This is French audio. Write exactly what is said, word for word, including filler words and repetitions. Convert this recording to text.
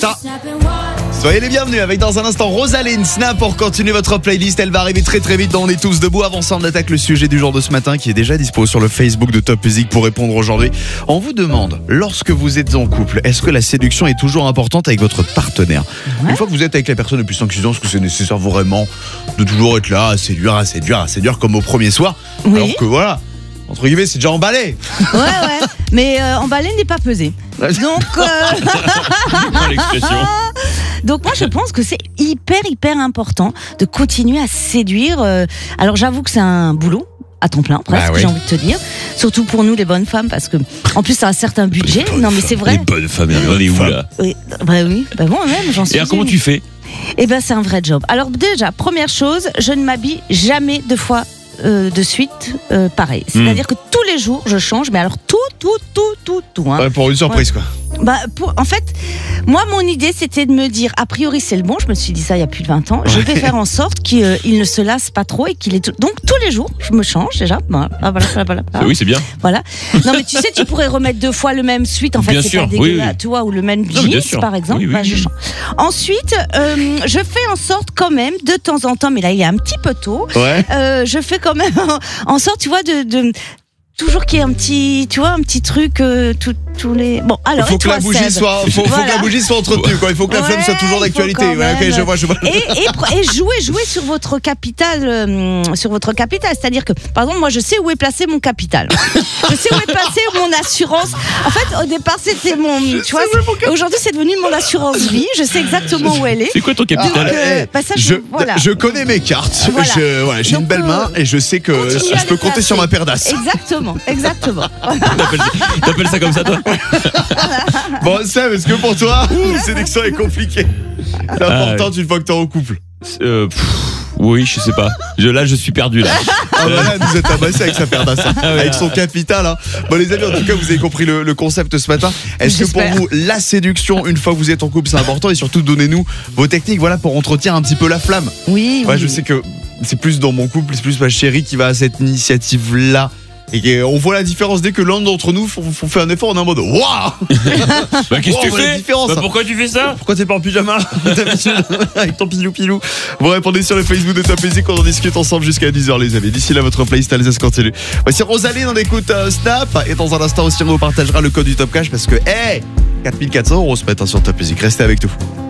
Ça. Soyez les bienvenus avec dans un instant Rosaline Snap pour continuer votre playlist. Elle va arriver très très vite dans On est tous debout. Avant ça, on attaque le sujet du jour de ce matin qui est déjà dispo sur le Facebook de Top Music pour répondre aujourd'hui. On vous demande, lorsque vous êtes en couple, est-ce que la séduction est toujours importante avec votre partenaire ? Ouais. Une fois que vous êtes avec la personne depuis cinq six ans, est-ce que c'est nécessaire vraiment de toujours être là à séduire, à séduire, à séduire comme au premier soir ? Oui. Alors que voilà, entre guillemets, c'est déjà emballé. Ouais, ouais. Mais euh, emballé n'est pas pesé. Donc, euh... l'expression. Donc moi je pense que c'est hyper hyper important de continuer à séduire. Euh... Alors j'avoue que c'est un boulot à temps plein presque, bah oui. J'ai envie de te dire. Surtout pour nous les bonnes femmes parce que en plus ça a un certain budget. Non mais c'est vrai. Les bonnes femmes, on est où là ? Oui, bah oui, bah moi-même j'en suis. Et alors comment tu fais ? Eh ben c'est un vrai job. Alors déjà première chose, je ne m'habille jamais deux fois euh, de suite euh, pareil. C'est-à-dire mmh. que tous les jours je change, mais alors tout tout tout tout tout. Hein. Ouais, pour une surprise ouais. quoi. Bah, pour, en fait, moi, mon idée, c'était de me dire, a priori, c'est le bon. Je me suis dit ça il y a plus de vingt ans. Je vais faire en sorte qu'il euh, il ne se lasse pas trop et qu'il est tout... Donc, tous les jours, je me change déjà. Voilà, voilà, voilà, voilà. Oui, c'est bien. Voilà. Non, mais tu sais, tu pourrais remettre deux fois le même suite. En fait, bien c'est sûr, pas dégueulasse, oui, oui. Tu vois, ou le même jeans, non, par exemple. Oui, oui, bah, je change. Ensuite, euh, je fais en sorte quand même, de temps en temps, mais là, il est un petit peu tôt. Ouais. Euh, je fais quand même en sorte, tu vois, de, de toujours qu'il y ait un petit, tu vois, un petit truc, euh, tout, tous les. Bon, alors. Il faut, et que, toi, la bougie Seb soit, faut, voilà. faut que la bougie soit entretenue, quoi. Il faut que la ouais, flamme soit toujours d'actualité. Ouais, ok, je vois, je vois. Et, et, et jouer, jouer sur votre capital, euh, sur votre capital. C'est-à-dire que, par exemple, moi, je sais où est placé mon capital. Je sais où est placé mon assurance. En fait, au départ, c'était mon, je tu vois. Aujourd'hui, c'est devenu mon assurance vie. Je sais exactement où elle est. C'est quoi ton capital? Donc, euh, bah, ça, je, je, voilà. je connais mes cartes. Voilà. Je, voilà, j'ai Donc, une belle main et je sais que je peux compter sur ma paire d'as. Exactement, exactement. T'appelles, t'appelles ça comme ça, toi? Bon, Sam, est-ce que pour toi, sélection est compliquée? C'est important ah, une fois que t'es en couple. Euh, pff, oui, je sais pas. Je, là, je suis perdu là. Ah voilà, nous êtes amassé avec sa paire d'as, avec son capital. Hein. Bon les amis, en tout cas, vous avez compris le, le concept ce matin. Est-ce J'espère. que pour vous, la séduction, une fois que vous êtes en couple, c'est important et surtout donnez-nous vos techniques, voilà, pour entretenir un petit peu la flamme. Oui. Ouais, oui. Je sais que c'est plus dans mon couple, c'est plus ma chérie qui va à cette initiative-là. Et on voit la différence dès que l'un d'entre nous font, font fait un effort, on est en mode waouh. Bah qu'est-ce que wow, tu fais bah, pourquoi tu fais ça? Pourquoi t'es pas en pyjama d'habitude avec ton pilou pilou? Vous répondez sur le Facebook de Top Music, on en discute ensemble jusqu'à dix heures les amis. D'ici là votre playlist Alsace continue. Voici Rosaline, on écoute euh, Snap. Et dans un instant aussi on vous partagera le code du Top Cash parce que hey, quatre mille quatre cents euros ce matin sur Top Music. Restez avec nous.